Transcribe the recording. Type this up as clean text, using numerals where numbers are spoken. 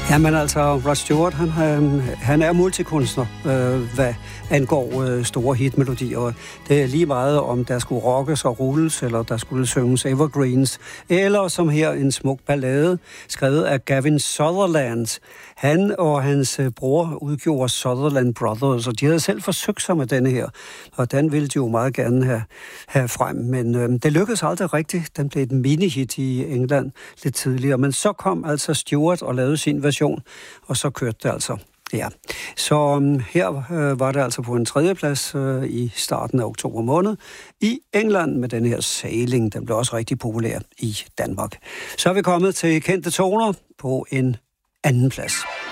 Jamen altså, Rod Stewart, han er multikunstner, hvad angår store hitmelodier. Det er lige meget, om der skulle rockes og rulles, eller der skulle synges evergreens, eller som her en smuk ballade, skrevet af Gavin Sutherland. Han og hans bror udgjorde Sutherland Brothers, og de havde selv forsøgt sig med denne her, og den ville de jo meget gerne have frem, men det lykkedes aldrig rigtigt. Den blev et mini-hit i England lidt tidligere, men så kom altså Stewart og lavede sin version, og så kørte det altså. Ja, så her var det altså på en 3. plads i starten af oktober måned i England med den her Sailing. Den blev også rigtig populær i Danmark. Så er vi kommet til kendte toner på en 2. plads.